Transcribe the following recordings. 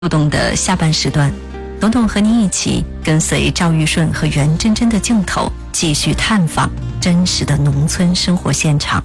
互动的下半时段，董董和你一起跟随赵玉顺和袁真真的镜头，继续探访真实的农村生活现场。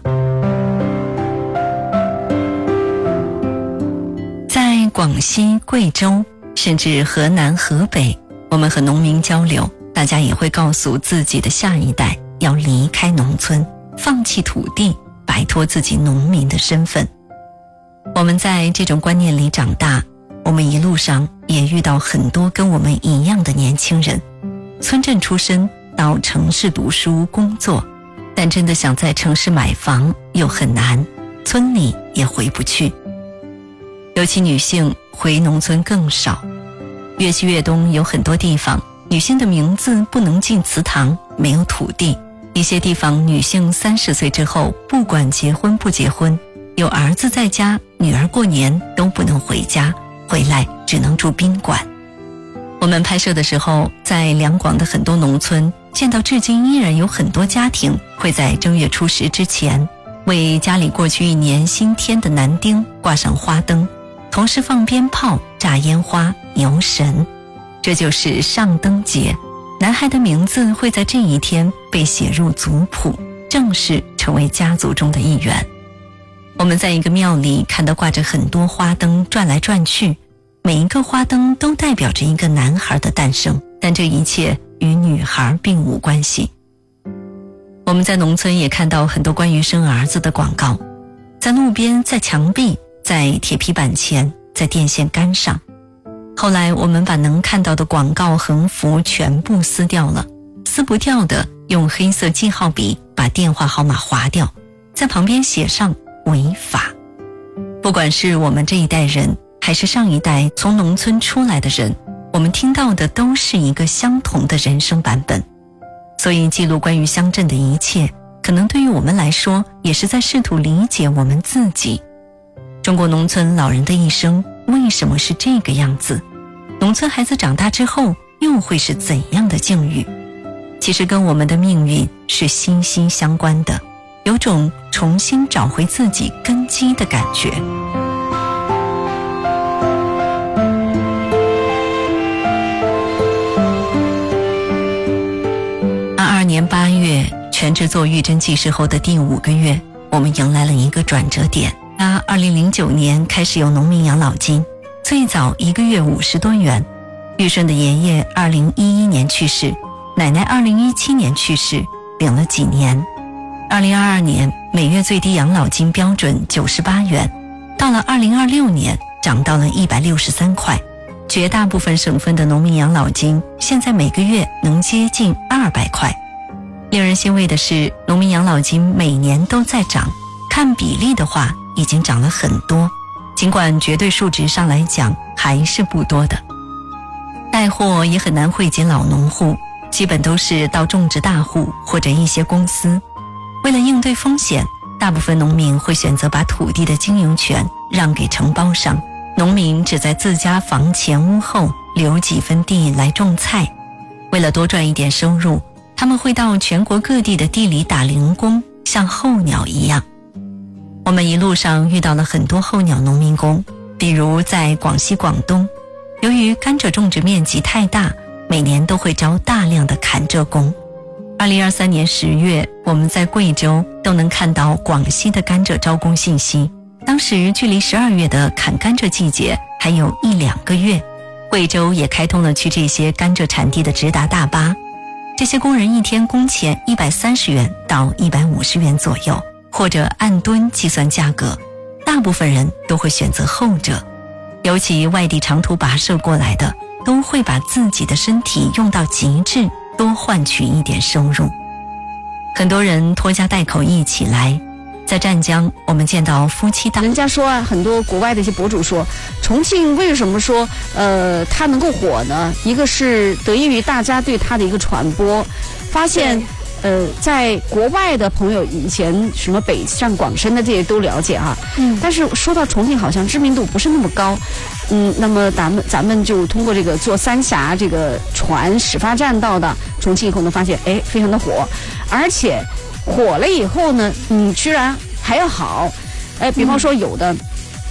在广西、贵州，甚至河南、河北，我们和农民交流，大家也会告诉自己的下一代要离开农村，放弃土地，摆脱自己农民的身份。我们在这种观念里长大，我们一路上也遇到很多跟我们一样的年轻人，村镇出身到城市读书工作，但真的想在城市买房又很难，村里也回不去。尤其女性回农村更少，粤西粤东有很多地方，女性的名字不能进祠堂，没有土地。一些地方女性30岁之后，不管结婚不结婚，有儿子在家，女儿过年都不能回家，回来只能住宾馆。我们拍摄的时候，在两广的很多农村见到至今依然有很多家庭会在正月初10之前为家里过去一年新添的男丁挂上花灯，同时放鞭炮、炸烟花、牛神，这就是上灯节。男孩的名字会在这一天被写入族谱，正式成为家族中的一员。我们在一个庙里看到挂着很多花灯转来转去，每一个花灯都代表着一个男孩的诞生，但这一切与女孩并无关系。我们在农村也看到很多关于生儿子的广告，在路边，在墙壁，在铁皮板前，在电线杆上。后来我们把能看到的广告横幅全部撕掉了，撕不掉的用黑色记号笔把电话号码划掉，在旁边写上违法。不管是我们这一代人还是上一代从农村出来的人，我们听到的都是一个相同的人生版本。所以记录关于乡镇的一切，可能对于我们来说也是在试图理解我们自己。中国农村老人的一生为什么是这个样子？农村孩子长大之后又会是怎样的境遇？其实跟我们的命运是息息相关的，有种重新找回自己根基的感觉。22年8月，全职做玉珍记事后的第5个月，我们迎来了一个转折点。2009年开始有农民养老金，最早1个月50多元。玉顺的爷爷2011年去世，奶奶2017年去世，领了几年。2022年每月最低养老金标准98元，到了2026年涨到了163块。绝大部分省份的农民养老金现在每个月能接近200块。令人欣慰的是，农民养老金每年都在涨，看比例的话已经涨了很多，尽管绝对数值上来讲还是不多的。带货也很难惠及老农户，基本都是到种植大户或者一些公司。为了应对风险，大部分农民会选择把土地的经营权让给承包商，农民只在自家房前屋后留几分地来种菜。为了多赚一点收入，他们会到全国各地的地里打零工，像候鸟一样。我们一路上遇到了很多候鸟农民工，比如在广西、广东，由于甘蔗种植面积太大，每年都会招大量的砍蔗工。2023年10月，我们在贵州都能看到广西的甘蔗招工信息，当时距离12月的砍甘蔗季节还有1-2个月。贵州也开通了去这些甘蔗产地的直达大巴，这些工人一天工钱130元到150元左右，或者按吨计算价格，大部分人都会选择后者。尤其外地长途跋涉过来的，都会把自己的身体用到极致，多换取一点收入。很多人拖家带口一起来。在湛江，我们见到夫妻档。 人家说啊，很多国外的一些博主说，重庆为什么说它能够火呢？一个是得益于大家对它的一个传播，发现在国外的朋友以前什么北上广深的这些都了解啊，但是说到重庆好像知名度不是那么高，那么咱们就通过这个坐三峡这个船始发站到的重庆以后呢，发现非常的火，而且火了以后呢，居然还要好，比方说有的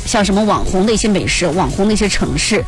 像什么网红的一些美食、网红的一些城市。